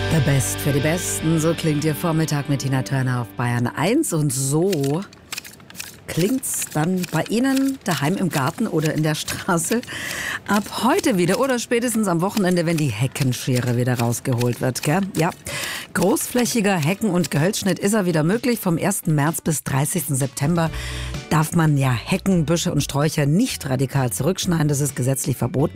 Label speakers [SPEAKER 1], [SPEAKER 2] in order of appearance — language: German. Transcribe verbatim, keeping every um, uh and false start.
[SPEAKER 1] The Best für die Besten, so klingt Ihr Vormittag mit Tina Turner auf Bayern eins. Und so klingt's dann bei Ihnen daheim im Garten oder in der Straße ab heute wieder oder spätestens am Wochenende, wenn die Heckenschere wieder rausgeholt wird, gell? Ja, großflächiger Hecken- und Gehölzschnitt ist er wieder möglich. Vom ersten März bis dreißigsten September darf man ja Hecken, Büsche und Sträucher nicht radikal zurückschneiden. Das ist gesetzlich verboten.